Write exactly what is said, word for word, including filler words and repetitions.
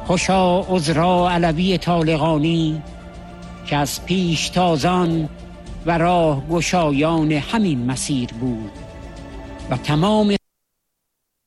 خوشا عذرا علوی طالقانی که از پیش تازان و راه گشایان همین مسیر بود و تمام